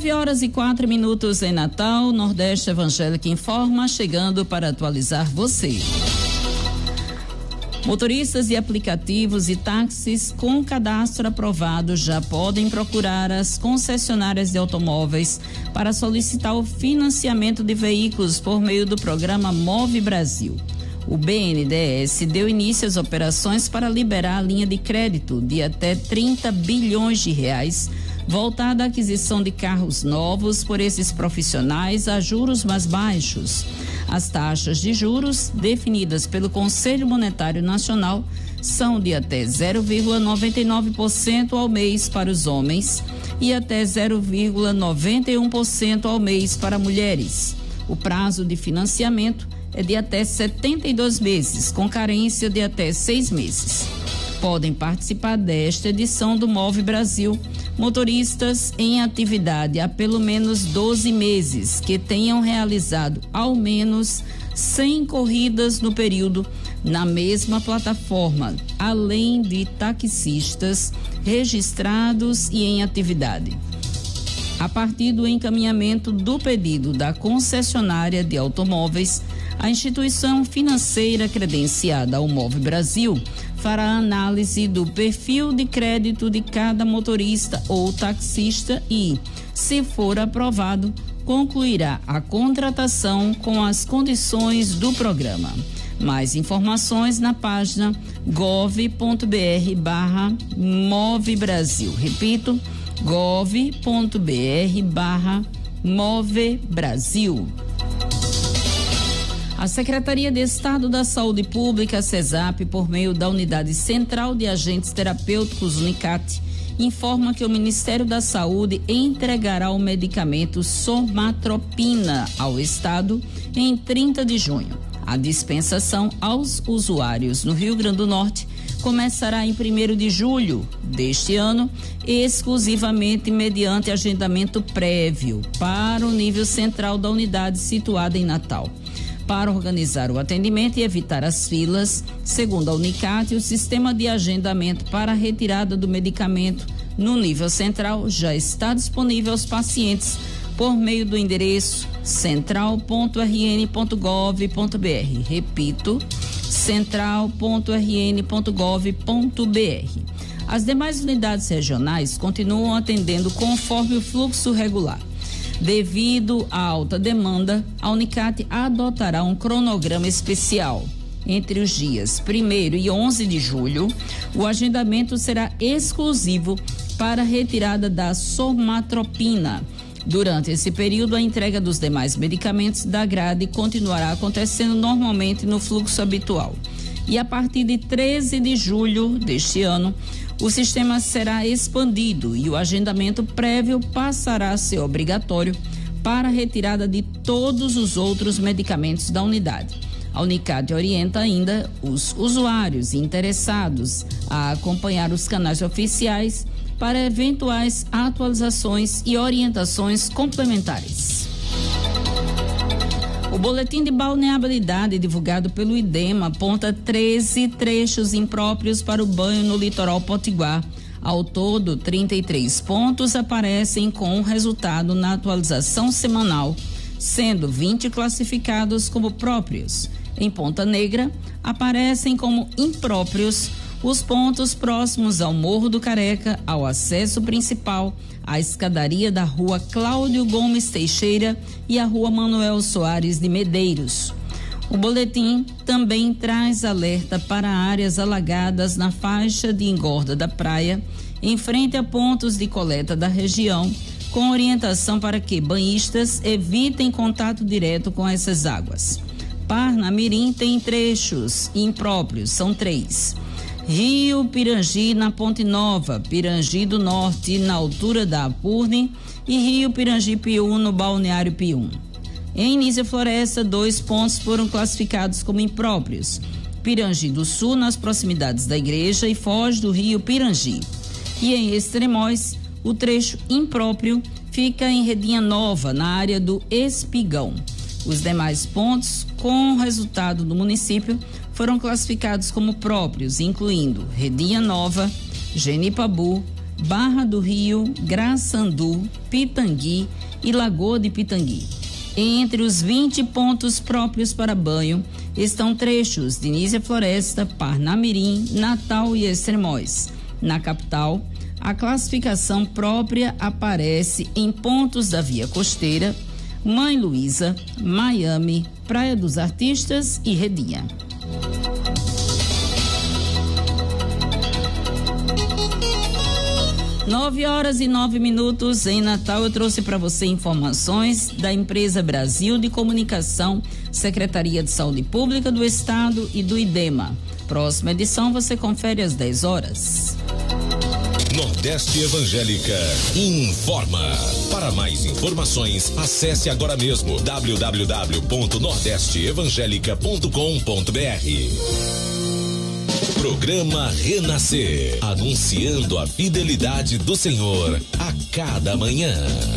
9h04 em Natal. Nordeste Evangélica informa, chegando para atualizar você. Motoristas de aplicativos e táxis com cadastro aprovado já podem procurar as concessionárias de automóveis para solicitar o financiamento de veículos por meio do programa Move Brasil. O BNDES deu início às operações para liberar a linha de crédito de até 30 bilhões de reais, voltada à aquisição de carros novos por esses profissionais a juros mais baixos. As taxas de juros definidas pelo Conselho Monetário Nacional são de até 0,99% ao mês para os homens e até 0,91% ao mês para mulheres. O prazo de financiamento é de até 72 meses, com carência de até 6 meses. Podem participar desta edição do Move Brasil motoristas em atividade há pelo menos 12 meses que tenham realizado ao menos 100 corridas no período na mesma plataforma, além de taxistas registrados e em atividade. A partir do encaminhamento do pedido da concessionária de automóveis, a instituição financeira credenciada ao Move Brasil fará análise do perfil de crédito de cada motorista ou taxista e, se for aprovado, concluirá a contratação com as condições do programa. Mais informações na página gov.br/Move Brasil. Repito, gov.br/Move Brasil. A Secretaria de Estado da Saúde Pública, CESAP, por meio da Unidade Central de Agentes Terapêuticos, UNICAT, informa que o Ministério da Saúde entregará o medicamento somatropina ao Estado em 30 de junho. A dispensação aos usuários no Rio Grande do Norte começará em 1º de julho deste ano, exclusivamente mediante agendamento prévio para o nível central da unidade situada em Natal. Para organizar o atendimento e evitar as filas, segundo a Unicat, o sistema de agendamento para a retirada do medicamento no nível central já está disponível aos pacientes por meio do endereço central.rn.gov.br. Repito, central.rn.gov.br. As demais unidades regionais continuam atendendo conforme o fluxo regular. Devido à alta demanda, a Unicat adotará um cronograma especial. Entre os dias 1º e 11 de julho, o agendamento será exclusivo para a retirada da somatropina. Durante esse período, a entrega dos demais medicamentos da grade continuará acontecendo normalmente no fluxo habitual. E a partir de 13 de julho deste ano, o sistema será expandido e o agendamento prévio passará a ser obrigatório para a retirada de todos os outros medicamentos da unidade. A Unicat orienta ainda os usuários interessados a acompanhar os canais oficiais para eventuais atualizações e orientações complementares. O boletim de balneabilidade divulgado pelo IDEMA aponta 13 trechos impróprios para o banho no litoral potiguar. Ao todo, 33 pontos aparecem com o resultado na atualização semanal, sendo 20 classificados como próprios. Em Ponta Negra, aparecem como impróprios os pontos próximos ao Morro do Careca, ao acesso principal, à escadaria da Rua Cláudio Gomes Teixeira e à Rua Manuel Soares de Medeiros. O boletim também traz alerta para áreas alagadas na faixa de engorda da praia, em frente a pontos de coleta da região, com orientação para que banhistas evitem contato direto com essas águas. Parnamirim tem trechos impróprios, são 3. Rio Pirangi na Ponte Nova, Pirangi do Norte na altura da Apurne e Rio Pirangi Pium no Balneário Pium. Em Nísia Floresta, 2 pontos foram classificados como impróprios. Pirangi do Sul nas proximidades da igreja e Foz do Rio Pirangi. E em Extremóis, o trecho impróprio fica em Redinha Nova, na área do Espigão. Os demais pontos, com o resultado do município, foram classificados como próprios, incluindo Redinha Nova, Genipabu, Barra do Rio, Graçandu, Pitangui e Lagoa de Pitangui. Entre os 20 pontos próprios para banho estão trechos de Nísia Floresta, Parnamirim, Natal e Extremóis. Na capital, a classificação própria aparece em pontos da Via Costeira, Mãe Luísa, Miami, Praia dos Artistas e Redinha. Nove horas e 9 minutos em Natal. Eu trouxe para você informações da Empresa Brasil de Comunicação, Secretaria de Saúde Pública do Estado e do IDEMA. Próxima edição você confere às 10 horas. Nordeste Evangélica informa. Para mais informações, acesse agora mesmo www.nordesteevangelica.com.br. Programa Renascer, anunciando a fidelidade do Senhor a cada manhã.